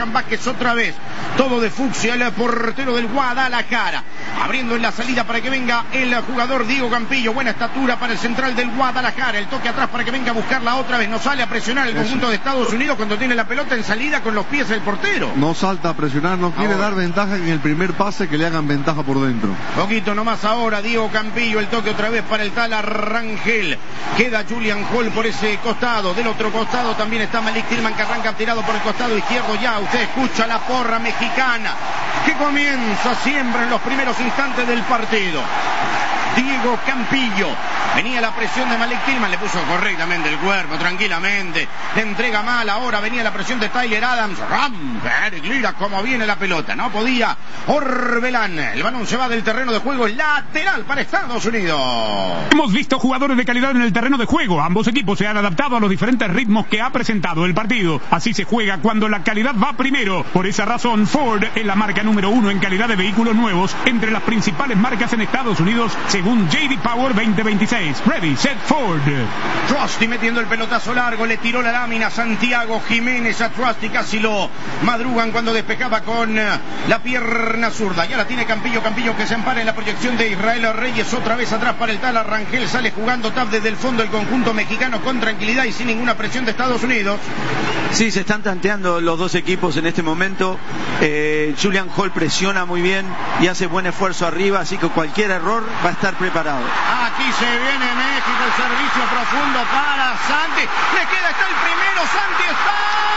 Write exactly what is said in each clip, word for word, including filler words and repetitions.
Vázquez otra vez, todo de fucsia, el portero del Guadalajara, abriendo en la salida para que venga el jugador Diego Campillo, buena estatura para el central del Guadalajara, el toque atrás para que venga a buscarla otra vez, no sale a presionar el conjunto de Estados Unidos cuando tiene la pelota en salida con los pies del portero. No salta a presionar, no quiere ahora dar ventaja en el primer pase, que le hagan ventaja por dentro. Poquito nomás ahora, Diego Campillo, el toque otra vez para el tal Rangel, queda Julian Hall por ese costado, del otro costado también está Malik Tillman que arranca tirado por el costado izquierdo ya, usted escucha la porra mexicana que comienza siempre en los primeros instantes del partido. Diego Campillo, venía la presión de Malik Tillman, le puso correctamente el cuerpo, tranquilamente, le entrega mal, ahora venía la presión de Tyler Adams, ram, Eric Lira, como viene la pelota, no podía Orbelán, el balón se va del terreno de juego, lateral para Estados Unidos. Hemos visto jugadores de calidad en el terreno de juego, ambos equipos se han adaptado a los diferentes ritmos que ha presentado el partido, así se juega cuando la calidad va primero, por esa razón Ford es la marca número uno en calidad de vehículos nuevos, entre las principales marcas en Estados Unidos, según J D Power veinte veintiséis. Ready, set, Ford. Trusty metiendo el pelotazo largo, le tiró la lámina Santiago Jiménez a Trusty, casi lo madrugan cuando despejaba con la pierna zurda. Ya la tiene Campillo, Campillo que se ampara en la proyección de Israel Reyes, otra vez atrás para el tal Rangel, sale jugando tap desde el fondo el conjunto mexicano con tranquilidad y sin ninguna presión de Estados Unidos. Sí, se están tanteando los dos equipos en este momento. eh, Julian Hall presiona muy bien y hace buen esfuerzo arriba, así que cualquier error va a estar preparado. Aquí se viene México, el servicio profundo para Santi, le queda, está el primero, Santi está,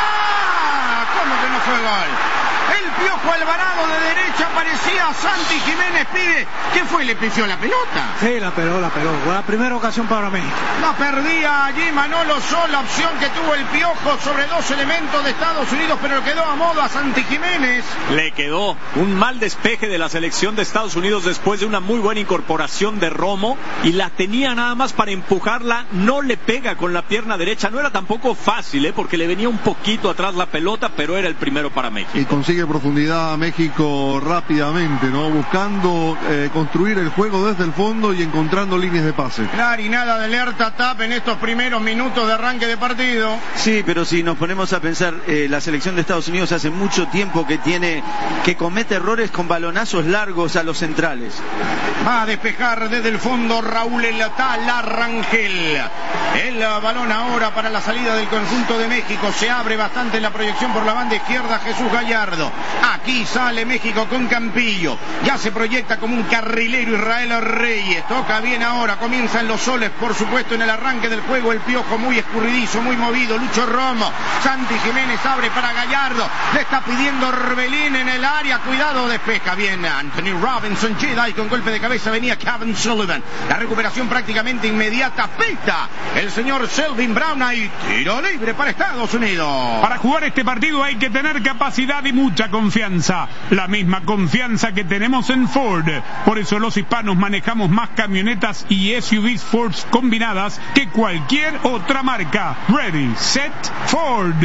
¿cómo que no fue gol? El Piojo Alvarado de derecha, parecía Santi Jiménez, pibe, ¿qué fue? ¿Le pifió la pelota? Sí, la peló, la peló, fue la primera ocasión para México. La perdía allí Manolo Sol, la opción que tuvo el Piojo sobre dos elementos de Estados Unidos, pero quedó a modo a Santi Jiménez. Le quedó un mal despeje de la selección de Estados Unidos después de una muy buena incorporación de Romo, y la tenía nada más para empujarla, no le pega con la pierna derecha, no era tampoco fácil, ¿eh? Porque le venía un poquito atrás la pelota, pero era el primero para México. Y consigue profundidad a México rápidamente, ¿no? Buscando eh, construir el juego desde el fondo y encontrando líneas de pase. Claro, y nada de alerta tap en estos primeros minutos de arranque de partido. Sí, pero si nos ponemos a pensar, eh, la selección de Estados Unidos hace mucho tiempo que tiene, que comete errores con balonazos largos a los centrales. Va a despejar desde el fondo Raúl El Tala Rangel. El balón ahora para la salida del conjunto de México. Se abre bastante la proyección por la banda izquierda Jesús Gallardo. Aquí sale México con Campillo. Ya se proyecta como un carrilero Israel Reyes. Toca bien ahora. Comienzan los soles, por supuesto, en el arranque del juego. El Piojo muy escurridizo, muy movido. Lucho Romo. Santi Jiménez abre para Gallardo. Le está pidiendo Orbelín en el área. Cuidado, despeja bien Anthony Robinson. Jedi con golpe de cabeza venía Kevin Sullivan. La recuperación prácticamente inmediata. Pita el señor Selvin Brown. Ahí tiro libre para Estados Unidos. Para jugar este partido hay que tener capacidad y mucha confianza. La misma confianza que tenemos en Ford. Por eso los hispanos manejamos más camionetas y S U Vs Ford combinadas que cualquier otra marca. Ready, set, Ford.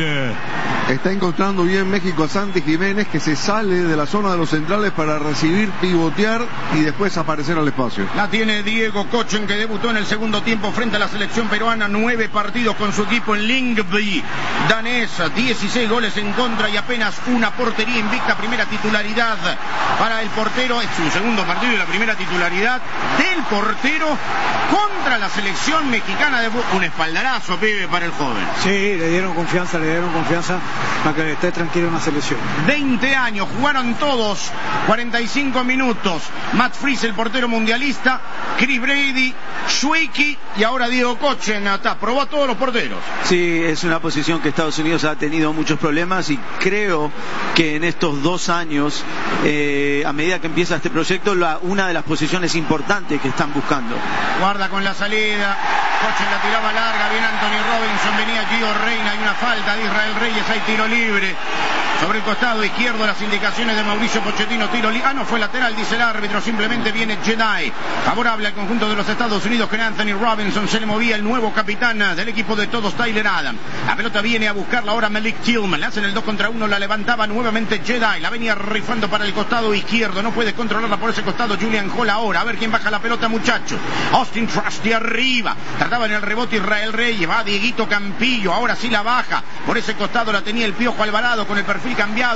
Está encontrando bien México a Santi Jiménez, que se sale de la zona de los centrales para recibir, pivotear y después aparecer al espacio. La tiene Diego Cochen, que debutó en el segundo tiempo frente a la selección peruana. Nueve partidos con su equipo en Lyngby danesa, dieciséis goles en contra y apenas una portería invicta. Primera titularidad para el portero, es su segundo partido y la primera titularidad del portero contra la selección mexicana. De un espaldarazo, pibe, para el joven. Sí, le dieron confianza, le dieron confianza para que esté tranquilo en la selección. veinte años, jugaron todos, cuarenta y cinco minutos. Matt Freese, el portero mundialista, Chris Brady, Schweiky y ahora Diego Cochen. Hasta probó a todos los porteros. Sí, es una posición que Estados Unidos ha tenido muchos problemas y creo que en estos dos años, eh, a medida que empieza este proyecto, la, una de las posiciones importantes que están buscando. Guarda con la salida, Cochen la tiraba larga, viene Anthony Robinson, venía Gio Reina, hay una falta de Israel Reyes, hay tiro libre. Sobre el costado izquierdo, las indicaciones de Mauricio Pochettino, tiro libre. Ah, no, fue lateral, dice el árbitro, simplemente viene Jedi. Favorable al conjunto de los Estados Unidos, que Anthony Robinson. Se le movía el nuevo capitán del equipo de todos, Tyler Adams. La pelota viene a buscarla ahora Malik Tillman. Le hacen el dos contra uno, la levantaba nuevamente Jedi. La venía rifando para el costado izquierdo. No puede controlarla por ese costado Julian Hall ahora. A ver quién baja la pelota, muchacho. Austin Trusty arriba. Trataba en el rebote Israel Reyes. Va Dieguito Campillo. Ahora sí la baja. Por ese costado la tenía el Piojo Alvarado con el perfil cambiado.